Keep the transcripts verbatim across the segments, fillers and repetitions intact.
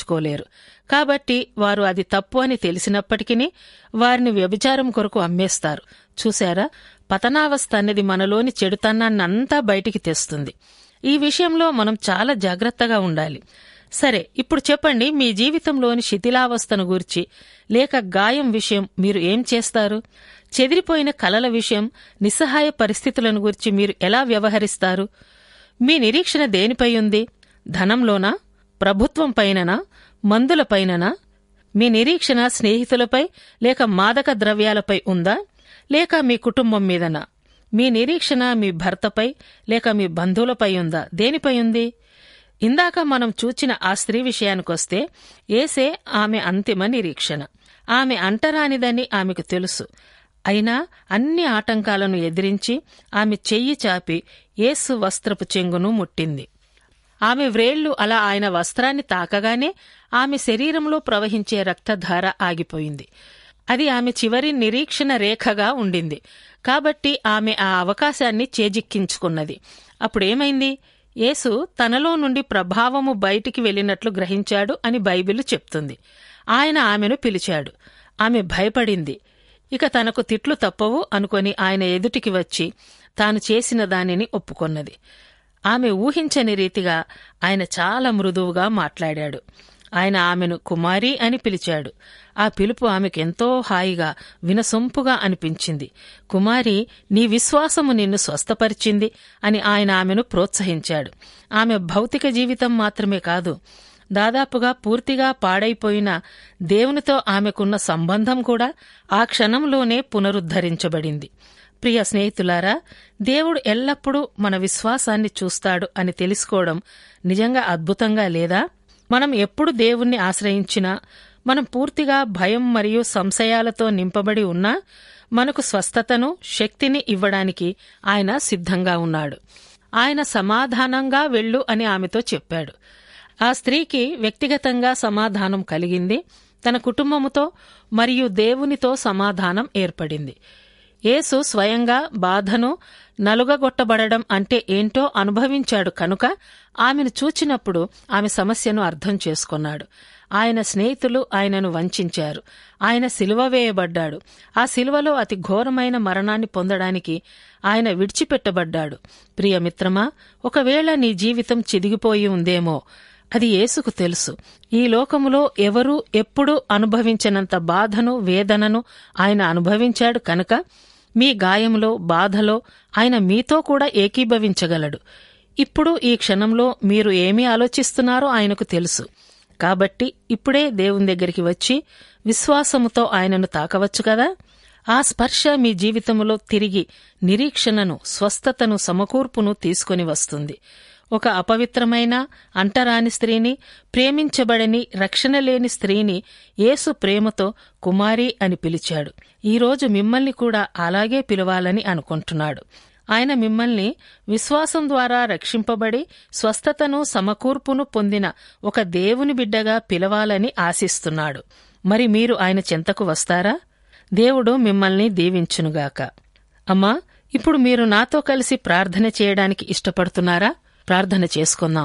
తీర్చుకోలేరు. కాబట్టి వారు అది తప్పు అని తెలిసినప్పటికీ వారిని వ్యభిచారం కొరకు అమ్మేస్తారు. చూశారా, పతనావస్థ అనేది మనలోని చెడుతనాన్నంతా బయటికి తెస్తుంది. ఈ విషయంలో మనం చాలా జాగ్రత్తగా ఉండాలి. సరే, ఇప్పుడు చెప్పండి, మీ జీవితంలోని శిథిలావస్థను గూర్చి లేక గాయం విషయం మీరు ఏం చేస్తారు? చెదిరిపోయిన కలల విషయం, నిస్సహాయ పరిస్థితులను గురించి మీరు ఎలా వ్యవహరిస్తారు? మీ నిరీక్షణ దేనిపై ఉంది? ధనంలోనా? ప్రభుత్వంపైననా? మందులపైననా? మీ నిరీక్షణ స్నేహితులపై లేక మాదక ద్రవ్యాలపై ఉందా? లేక మీ కుటుంబం మీదనా? మీ నిరీక్షణ మీ భర్తపై లేక మీ బంధువులపై ఉందా? దేనిపై ఉంది? ఇందాక మనం చూచిన ఆ స్త్రీ విషయానికొస్తే, ఏసే ఆమె అంతిమ నిరీక్షణ. ఆమె అంటరానిదని ఆమెకు తెలుసు. అయినా అన్ని ఆటంకాలను ఎదిరించి ఆమె చెయ్యి చాపి యేసు వస్త్రపు చెంగును ముట్టింది. ఆమె వ్రేళ్లు అలా ఆయన వస్త్రాన్ని తాకగానే ఆమె శరీరంలో ప్రవహించే రక్తధార ఆగిపోయింది. అది ఆమె చివరి నిరీక్షణ రేఖగా ఉండింది. కాబట్టి ఆమె ఆ అవకాశాన్ని చేజిక్కించుకున్నది. అప్పుడేమైంది? యేసు తనలో నుండి ప్రభావము బయటికి వెళ్లినట్లు గ్రహించాడు అని బైబిలు చెప్తుంది. ఆయన ఆమెను పిలిచాడు. ఆమె భయపడింది. ఇక తనకు తిట్లు తప్పవు అనుకొని ఆయన ఎదుటికి వచ్చి తాను చేసిన దానిని ఒప్పుకొన్నది. ఆమె ఊహించని రీతిగా ఆయన చాలా మృదువుగా మాట్లాడాడు. ఆయన ఆమెను కుమారి అని పిలిచాడు. ఆ పిలుపు ఆమెకెంతో హాయిగా, వినసొంపుగా అనిపించింది. కుమారి, నీ విశ్వాసము నిన్ను స్వస్థపరిచింది అని ఆయన ఆమెను ప్రోత్సహించాడు. ఆమె భౌతిక జీవితం మాత్రమే కాదు, దాదాపుగా పూర్తిగా పాడైపోయిన దేవునితో ఆమెకున్న సంబంధం కూడా ఆ క్షణంలోనే పునరుద్ధరించబడింది. ప్రియ స్నేహితులారా, దేవుడు ఎల్లప్పుడూ మన విశ్వాసాన్ని చూస్తాడు అని తెలుసుకోవడం నిజంగా అద్భుతంగా లేదా? మనం ఎప్పుడు దేవుణ్ణి ఆశ్రయించినా, మనం పూర్తిగా భయం మరియు సంశయాలతో నింపబడి ఉన్నా, మనకు స్వస్థతను, శక్తిని ఇవ్వడానికి ఆయన సిద్ధంగా ఉన్నాడు. ఆయన సమాధానంగా వెళ్ళు అని ఆమెతో చెప్పాడు. ఆ స్త్రీకి వ్యక్తిగతంగా సమాధానం కలిగింది. తన కుటుంబముతో మరియు దేవునితో సమాధానం ఏర్పడింది. యేసు స్వయంగా బాధను, నలుగగొట్టబడడం అంటే ఏంటో అనుభవించాడు కనుక ఆమెను చూచినప్పుడు ఆమె సమస్యను అర్థం చేసుకున్నాడు. ఆయన స్నేహితులు ఆయనను వంచారు. ఆయన సిలువ వేయబడ్డాడు. ఆ సిలువలో అతి ఘోరమైన మరణాన్ని పొందడానికి ఆయన విడిచిపెట్టబడ్డాడు. ప్రియమిత్రమా, ఒకవేళ నీ జీవితం చిదిగిపోయి ఉందేమో, అది యేసుకు తెలుసు. ఈ లోకములో ఎవరూ ఎప్పుడూ అనుభవించనంత బాధను, వేదనను ఆయన అనుభవించాడు కనుక మీ గాయంలో, బాధలో ఆయన మీతో కూడా ఏకీభవించగలడు. ఇప్పుడు ఈ క్షణంలో మీరు ఏమీ ఆలోచిస్తున్నారో ఆయనకు తెలుసు. కాబట్టి ఇప్పుడే దేవుని దగ్గరికి వచ్చి విశ్వాసముతో ఆయనను తాకవచ్చు కదా. ఆ స్పర్శ మీ జీవితంలో తిరిగి నిరీక్షణను, స్వస్థతను, సమకూర్పును తీసుకొని వస్తుంది. ఒక అపవిత్రమైన, అంటరాని స్త్రీని, ప్రేమించబడని, రక్షణ లేని స్త్రీని యేసు ప్రేమతో కుమారి అని పిలిచాడు. ఈరోజు మిమ్మల్ని కూడా అలాగే పిలవాలని అనుకుంటున్నాడు. ఆయన మిమ్మల్ని విశ్వాసం ద్వారా రక్షింపబడి స్వస్థతను, సమకూర్పును పొందిన ఒక దేవుని బిడ్డగా పిలవాలని ఆశిస్తున్నాడు. మరి మీరు ఆయన చెంతకు వస్తారా? దేవుడు మిమ్మల్ని దీవించునుగాక. అమ్మా, ఇప్పుడు మీరు నాతో కలిసి ప్రార్థన చేయడానికి ఇష్టపడుతున్నారా? ప్రార్థన చేసుకుందాం.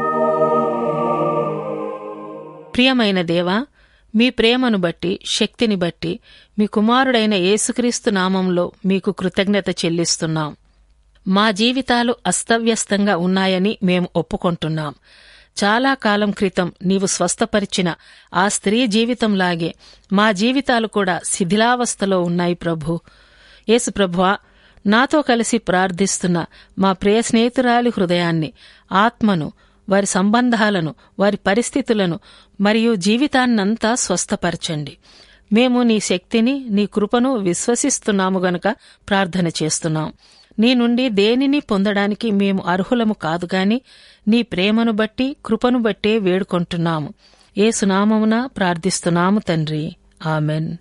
ప్రియమైన దేవా, మీ ప్రేమను బట్టి, శక్తిని బట్టి మీ కుమారుడైన యేసుక్రీస్తు నామంలో మీకు కృతజ్ఞత చెల్లిస్తున్నాం. మా జీవితాలు అస్తవ్యస్తంగా ఉన్నాయని మేము ఒప్పుకొంటున్నాం. చాలా కాలం క్రితం నీవు స్వస్థపరిచిన ఆ స్త్రీ జీవితంలాగే మా జీవితాలు కూడా శిథిలావస్థలో ఉన్నాయి ప్రభు. యేసు ప్రభువా, నాతో కలిసి ప్రార్థిస్తున్న మా ప్రియ స్నేహితురాలి హృదయాన్ని, ఆత్మను, వారి సంబంధాలను, వారి పరిస్థితులను మరియు జీవితాన్నంతా స్వస్థపరచండి. మేము నీ శక్తిని, నీ కృపను విశ్వసిస్తున్నాము గనుక ప్రార్థన చేస్తున్నాం. నీ నుండి దేనిని పొందడానికి మేము అర్హులము కాదు గాని నీ ప్రేమను బట్టి, కృపను బట్టే వేడుకొంటున్నాము. యేసు నామమున ప్రార్థిస్తున్నాము తండ్రి. ఆమెన్.